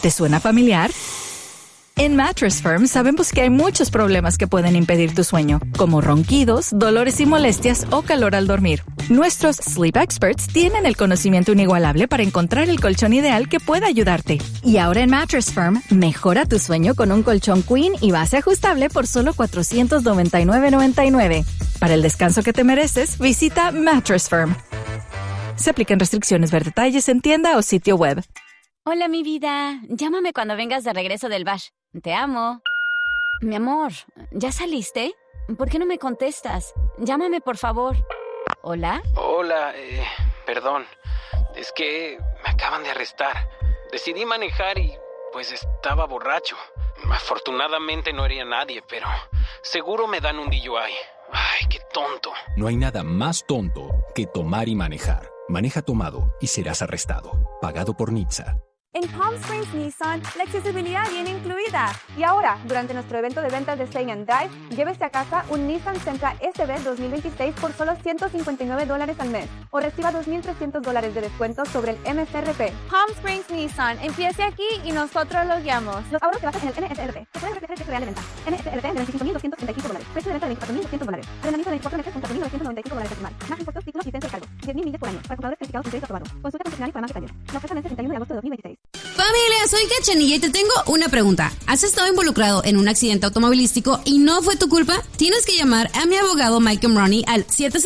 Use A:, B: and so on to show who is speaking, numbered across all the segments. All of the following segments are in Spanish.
A: ¿Te suena familiar? En Mattress Firm sabemos que hay muchos problemas que pueden impedir tu sueño, como ronquidos, dolores y molestias o calor al dormir. Nuestros Sleep Experts tienen el conocimiento inigualable para encontrar el colchón ideal que pueda ayudarte. Y ahora en Mattress Firm, mejora tu sueño con un colchón Queen y base ajustable por solo $499.99. Para el descanso que te mereces, visita Mattress Firm. Se aplican restricciones. Ver detalles en tienda o sitio web.
B: Hola, mi vida. Llámame cuando vengas de regreso del bash. Te amo. Mi amor, ¿ya saliste? ¿Por qué no me contestas? Llámame, por favor. ¿Hola?
C: Hola, perdón. Es que me acaban de arrestar. Decidí manejar y, pues, estaba borracho. Afortunadamente no hería a nadie, pero seguro me dan un DUI. Ay, qué tonto.
D: No hay nada más tonto que tomar y manejar. Maneja tomado y serás arrestado. Pagado por NHTSA.
E: En Palm Springs Nissan, la accesibilidad viene incluida. Y ahora, durante nuestro evento de ventas de Stay and Drive, llévese a casa un Nissan Sentra SB 2026 por solo $159 al mes. O reciba $2,300 de descuento sobre el MSRP. Palm Springs Nissan, empiece aquí y nosotros lo guiamos. Los ahorros se basan en el NSRP, que puede reflejar el precio real de venta. NSRP de $25,235. Precio de venta de $24,200. Rendimiento de 24 meses con $4,995 personal. Más impuestos, títulos, licencia y cargos. 10,000 millas por año. Para compradores calificados con crédito aprobado. Consulta concesionario para más detalles. La oferta vence el 31 de agosto de 2026.
F: Familia, soy Cachanilla y te tengo una pregunta. ¿Has estado involucrado en un accidente automovilístico y no fue tu culpa? Tienes que llamar a mi abogado Mike Money al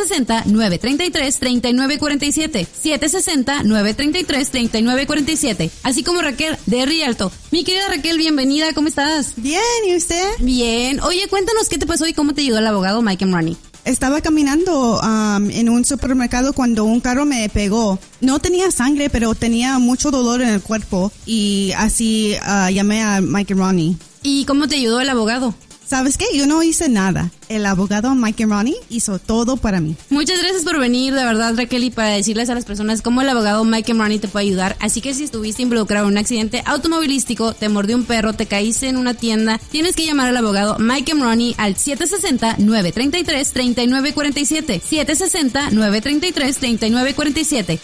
F: 760-933-3947. 760-933-3947. Así como Raquel de Rialto. Mi querida Raquel, bienvenida, ¿cómo estás?
G: Bien, ¿y usted?
F: Bien. Oye, cuéntanos qué te pasó y cómo te ayudó el abogado Mike Money.
G: Estaba caminando en un supermercado cuando un carro me pegó. No tenía sangre, pero tenía mucho dolor en el cuerpo y así llamé a Mike and Ronnie.
F: ¿Y cómo te ayudó el abogado?
G: ¿Sabes qué? Yo no hice nada. El abogado Mike and Ronnie hizo todo para mí.
F: Muchas gracias por venir, de verdad, Raquel, y para decirles a las personas cómo el abogado Mike and Ronnie te puede ayudar. Así que si estuviste involucrado en un accidente automovilístico, te mordió un perro, te caíste en una tienda, tienes que llamar al abogado Mike and Ronnie al 760-933-3947. 760-933-3947.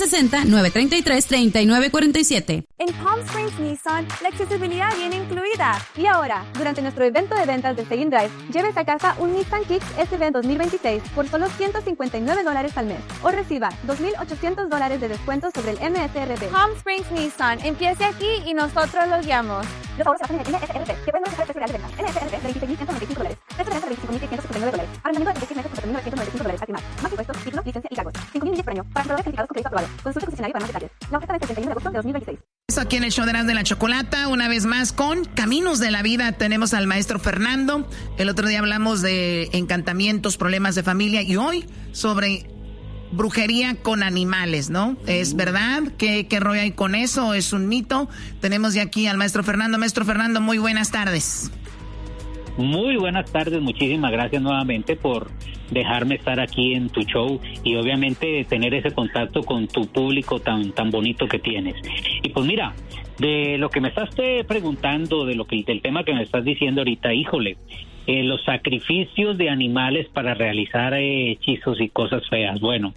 F: 760-933-3947.
E: En Palm Springs Nissan, la accesibilidad viene incluida. Y ahora, durante nuestro evento de ventas de Stay and Drive, llévese a casa un Nissan Kicks SB 2026 por solo $159 al mes. O reciba $2,800 de descuento sobre el MSRP. Palm Springs Nissan, empiece aquí y nosotros lo guiamos. Los ahorros se basan en el NSRP, que puede reflejar el precio real de venta. NSRP de $26,195. Precio de venta de $25,179. Arrendamiento de 16 meses por $3,995 al final. Más impuestos, títulos, licencia y cargos. 5,000 millas por año. Para compradores calificados con crédito aprobado. Consulte concesionario para más detalles. La oferta vence el 31 de agosto de 2026.
H: Aquí en el show de Erasmo de la Chocolata, una vez más con Caminos de la Vida, tenemos al maestro Fernando. El otro día hablamos de encantamientos, problemas de familia y hoy sobre brujería con animales, ¿no? ¿Es verdad? ¿Qué rollo hay con eso? ¿Es un mito? Tenemos ya aquí al maestro Fernando. Maestro Fernando, muy buenas tardes.
I: Muy buenas tardes, muchísimas gracias nuevamente por dejarme estar aquí en tu show y obviamente tener ese contacto con tu público tan bonito que tienes. Y pues mira, de lo que me estás preguntando, del tema que me estás diciendo ahorita, híjole, los sacrificios de animales para realizar hechizos y cosas feas. Bueno,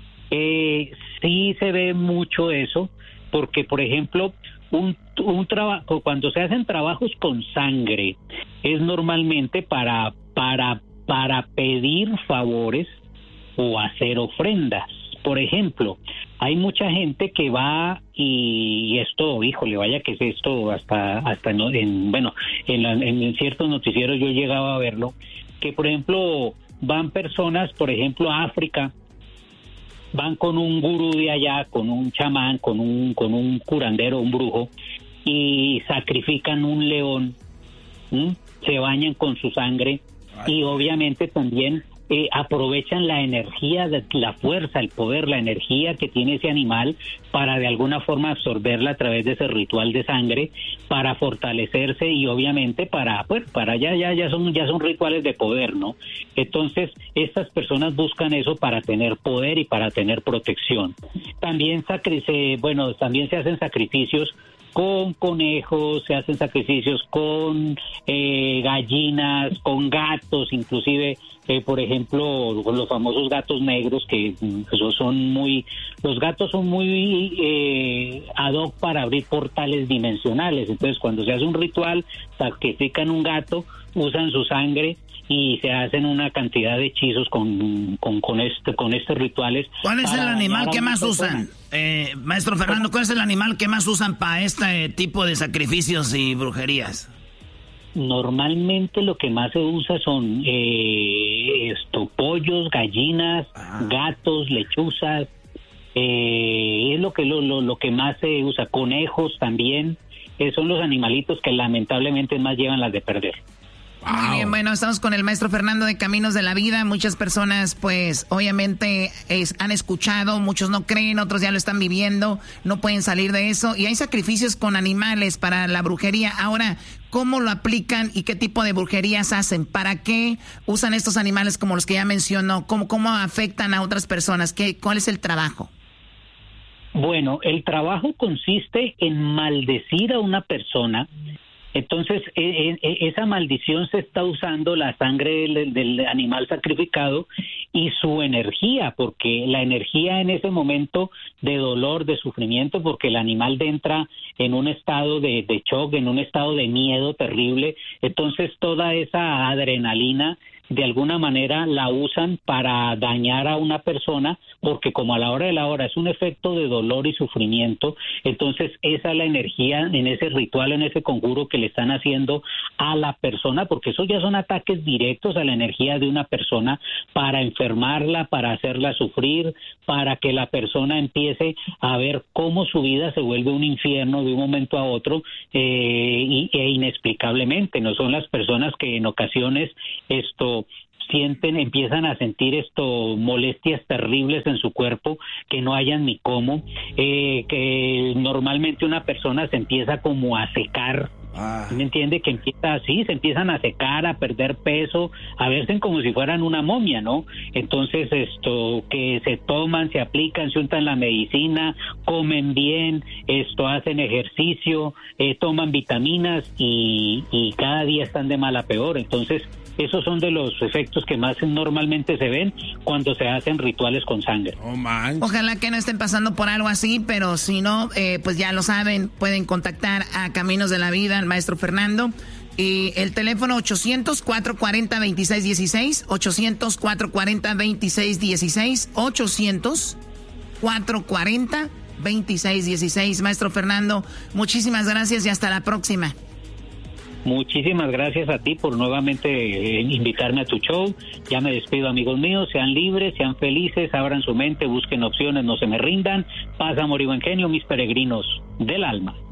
I: sí se ve mucho eso, porque por ejemplo, un trabajo, cuando se hacen trabajos con sangre, es normalmente para pedir favores o hacer ofrendas. Por ejemplo, hay mucha gente que va y esto, híjole, vaya que es esto hasta en ciertos noticieros yo llegaba a verlo, que por ejemplo van personas, por ejemplo a África, van con un gurú de allá, con un chamán, con un curandero, un brujo, y sacrifican un león, se bañan con su sangre y obviamente también aprovechan la energía, la fuerza, el poder, la energía que tiene ese animal para de alguna forma absorberla a través de ese ritual de sangre, para fortalecerse y obviamente para ya son rituales de poder, ¿no? Entonces estas personas buscan eso para tener poder y para tener protección. También también se hacen sacrificios con conejos, se hacen sacrificios con gallinas, con gatos, inclusive por ejemplo, los famosos gatos negros, que los gatos son muy ad hoc para abrir portales dimensionales. Entonces, cuando se hace un ritual, sacrifican un gato, usan su sangre y se hacen una cantidad de hechizos con estos rituales.
H: ¿Cuál es el animal que más usan? Maestro Fernando, ¿cuál es el animal que más usan para este tipo de sacrificios y brujerías?
I: Normalmente lo que más se usa son pollos, gallinas, gatos, lechuzas, es lo que más se usa. Conejos también, son los animalitos que lamentablemente más llevan las de perder.
H: Wow. Muy bien, bueno, estamos con el maestro Fernando de Caminos de la Vida. Muchas personas, pues, obviamente han escuchado, muchos no creen, otros ya lo están viviendo, no pueden salir de eso. Y hay sacrificios con animales para la brujería. Ahora, ¿cómo lo aplican y qué tipo de brujerías hacen? ¿Para qué usan estos animales como los que ya mencionó? ¿Cómo afectan a otras personas? ¿Cuál es el trabajo?
I: Bueno, el trabajo consiste en maldecir a una persona. Entonces, esa maldición se está usando la sangre del animal sacrificado y su energía, porque la energía en ese momento de dolor, de sufrimiento, porque el animal entra en un estado de shock, en un estado de miedo terrible. Entonces, toda esa adrenalina, de alguna manera la usan para dañar a una persona, porque como a la hora de la hora es un efecto de dolor y sufrimiento, entonces esa es la energía en ese ritual, en ese conjuro que le están haciendo a la persona, porque esos ya son ataques directos a la energía de una persona para enfermarla, para hacerla sufrir, para que la persona empiece a ver cómo su vida se vuelve un infierno de un momento a otro e inexplicablemente. No son las personas que en ocasiones empiezan a sentir molestias terribles en su cuerpo que no hayan ni cómo, que normalmente una persona se empieza como a secar. ¿Me entiende? Que empieza así, se empiezan a secar, a perder peso, a verse como si fueran una momia, ¿no? Entonces que se toman, se aplican, se untan la medicina, comen bien, hacen ejercicio, toman vitaminas y cada día están de mal a peor. Entonces esos son de los efectos que más normalmente se ven cuando se hacen rituales con sangre.
H: Ojalá que no estén pasando por algo así, pero si no, pues ya lo saben, pueden contactar a Caminos de la Vida, al maestro Fernando. Y el teléfono 800-440-2616, 800-440-2616, 800-440-2616. Maestro Fernando, muchísimas gracias y hasta la próxima.
I: Muchísimas gracias a ti por nuevamente invitarme a tu show. Ya me despido, amigos míos. Sean libres, sean felices, abran su mente, busquen opciones, no se me rindan. Paz, amor y buen genio, mis peregrinos del alma.